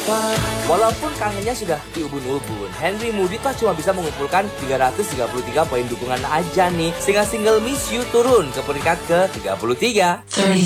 Walaupun kangennya sudah diubun-ubun, Henry Moody toh cuma bisa mengumpulkan 333 poin dukungan aja nih, sehingga single Miss You turun ke peringkat ke-33.